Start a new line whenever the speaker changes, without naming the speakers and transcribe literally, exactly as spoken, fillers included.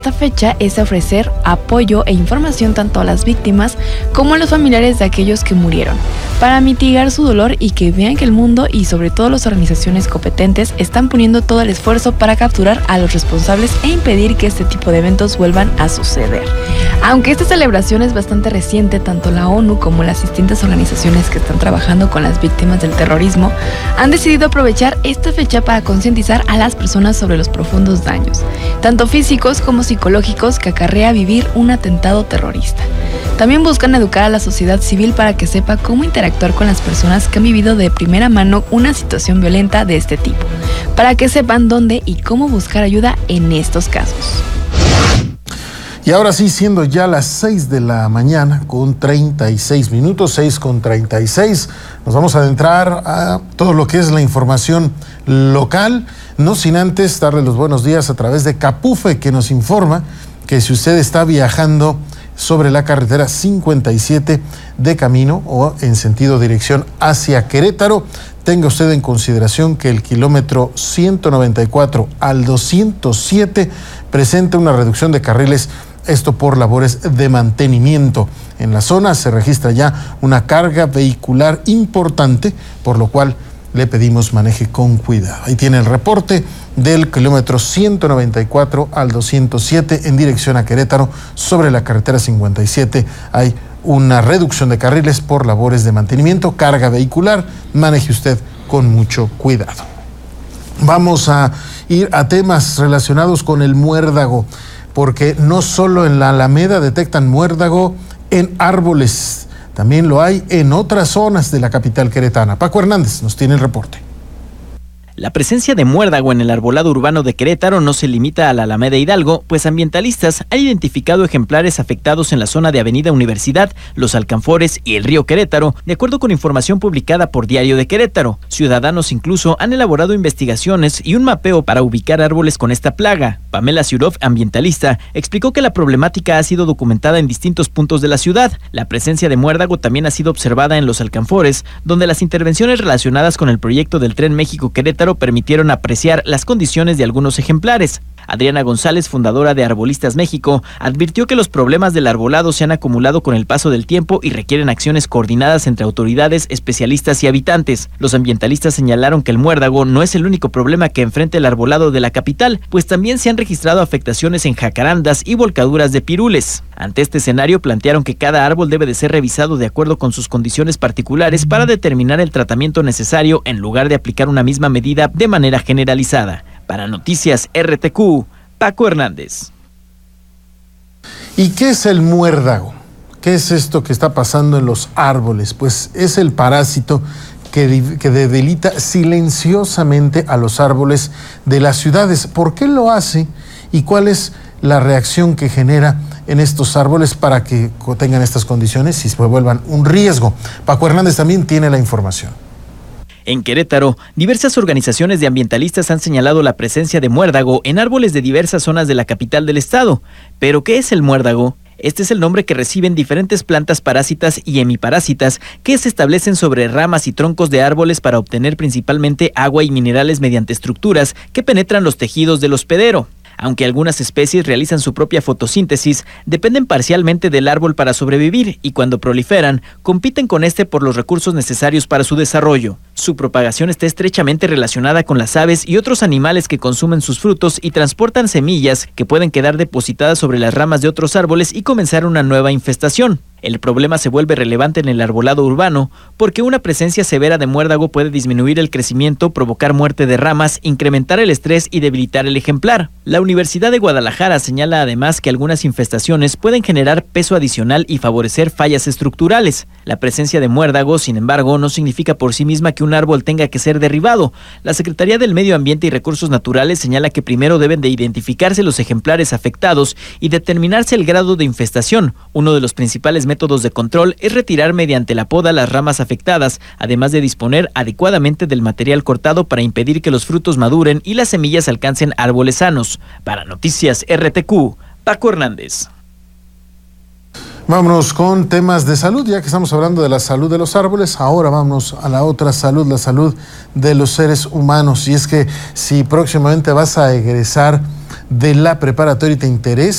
Esta fecha es ofrecer apoyo e información tanto a las víctimas como a los familiares de aquellos que murieron, para mitigar su dolor y que vean que el mundo y sobre todo las organizaciones competentes están poniendo todo el esfuerzo para capturar a los responsables e impedir que este tipo de eventos vuelvan a suceder. Aunque esta celebración es bastante reciente, tanto la ONU como las distintas organizaciones que están trabajando con las víctimas del terrorismo han decidido aprovechar esta fecha para concientizar a las personas sobre los profundos daños, tanto físicos como psicológicos que acarrea vivir un atentado terrorista. También buscan educar a la sociedad civil para que sepa cómo interactuar con las personas que han vivido de primera mano una situación violenta de este tipo, para que sepan dónde y cómo buscar ayuda en estos casos.
Y ahora sí, siendo ya las seis de la mañana con treinta y seis minutos, seis con treinta y seis, nos vamos a adentrar a todo lo que es la información local, no sin antes darle los buenos días a través de Capufe, que nos informa que si usted está viajando sobre la carretera cincuenta y siete de camino o en sentido dirección hacia Querétaro, tenga usted en consideración que el kilómetro ciento noventa y cuatro al doscientos siete presenta una reducción de carriles, esto por labores de mantenimiento. En la zona se registra ya una carga vehicular importante, por lo cual le pedimos maneje con cuidado. Ahí tiene el reporte del kilómetro ciento noventa y cuatro al doscientos siete en dirección a Querétaro. Sobre la carretera cincuenta y siete hay una reducción de carriles por labores de mantenimiento, carga vehicular. Maneje usted con mucho cuidado. Vamos a ir a temas relacionados con el muérdago, porque no solo en la Alameda detectan muérdago en árboles, también lo hay en otras zonas de la capital queretana. Paco Hernández nos tiene el reporte.
La presencia de muérdago en el arbolado urbano de Querétaro no se limita a la Alameda Hidalgo, pues ambientalistas han identificado ejemplares afectados en la zona de Avenida Universidad, Los Alcanfores y el río Querétaro, de acuerdo con información publicada por Diario de Querétaro. Ciudadanos incluso han elaborado investigaciones y un mapeo para ubicar árboles con esta plaga. Pamela Siurov, ambientalista, explicó que la problemática ha sido documentada en distintos puntos de la ciudad. La presencia de muérdago también ha sido observada en Los Alcanfores, donde las intervenciones relacionadas con el proyecto del Tren México-Querétaro permitieron apreciar las condiciones de algunos ejemplares. Adriana González, fundadora de Arbolistas México, advirtió que los problemas del arbolado se han acumulado con el paso del tiempo y requieren acciones coordinadas entre autoridades, especialistas y habitantes. Los ambientalistas señalaron que el muérdago no es el único problema que enfrenta el arbolado de la capital, pues también se han registrado afectaciones en jacarandas y volcaduras de pirules. Ante este escenario, plantearon que cada árbol debe de ser revisado de acuerdo con sus condiciones particulares para determinar el tratamiento necesario en lugar de aplicar una misma medida de manera generalizada. Para Noticias R T Q, Paco Hernández.
¿Y qué es el muérdago? ¿Qué es esto que está pasando en los árboles? Pues es el parásito que, que debilita silenciosamente a los árboles de las ciudades. ¿Por qué lo hace y cuál es la reacción que genera en estos árboles para que tengan estas condiciones y se vuelvan un riesgo? Paco Hernández también tiene la información.
En Querétaro, diversas organizaciones de ambientalistas han señalado la presencia de muérdago en árboles de diversas zonas de la capital del estado. ¿Pero qué es el muérdago? Este es el nombre que reciben diferentes plantas parásitas y hemiparásitas que se establecen sobre ramas y troncos de árboles para obtener principalmente agua y minerales mediante estructuras que penetran los tejidos del hospedero. Aunque algunas especies realizan su propia fotosíntesis, dependen parcialmente del árbol para sobrevivir y cuando proliferan, compiten con este por los recursos necesarios para su desarrollo. Su propagación está estrechamente relacionada con las aves y otros animales que consumen sus frutos y transportan semillas que pueden quedar depositadas sobre las ramas de otros árboles y comenzar una nueva infestación. El problema se vuelve relevante en el arbolado urbano porque una presencia severa de muérdago puede disminuir el crecimiento, provocar muerte de ramas, incrementar el estrés y debilitar el ejemplar. La Universidad de Guadalajara señala además que algunas infestaciones pueden generar peso adicional y favorecer fallas estructurales. La presencia de muérdago, sin embargo, no significa por sí misma que un árbol tenga que ser derribado. La Secretaría del Medio Ambiente y Recursos Naturales señala que primero deben de identificarse los ejemplares afectados y determinarse el grado de infestación. Uno de los principales métodos de control es retirar mediante la poda las ramas afectadas, además de disponer adecuadamente del material cortado para impedir que los frutos maduren y las semillas alcancen árboles sanos. Para Noticias R T Q, Paco Hernández.
Vámonos con temas de salud, ya que estamos hablando de la salud de los árboles, ahora vamos a la otra salud, la salud de los seres humanos. Y es que si próximamente vas a egresar de la preparatoria. ¿Te interesa